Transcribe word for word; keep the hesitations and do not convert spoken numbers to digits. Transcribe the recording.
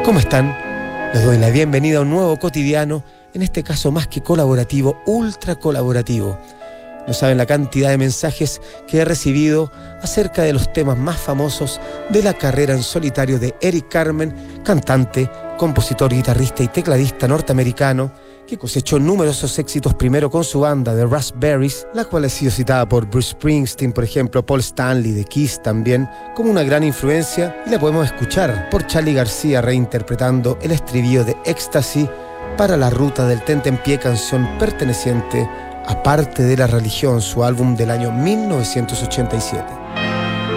¿Cómo están? Les doy la bienvenida a un nuevo cotidiano, en este caso más que colaborativo, ultra colaborativo. No saben la cantidad de mensajes que he recibido acerca de los temas más famosos de la carrera en solitario de Eric Carmen, cantante, compositor, guitarrista y tecladista norteamericano, que cosechó numerosos éxitos primero con su banda The Raspberries, la cual ha sido citada por Bruce Springsteen, por ejemplo, Paul Stanley de Kiss también, como una gran influencia, y la podemos escuchar por Charly García reinterpretando el estribillo de Ecstasy para La Ruta del Tentempié, canción perteneciente a Parte de la Religión, su álbum del año mil novecientos ochenta y siete.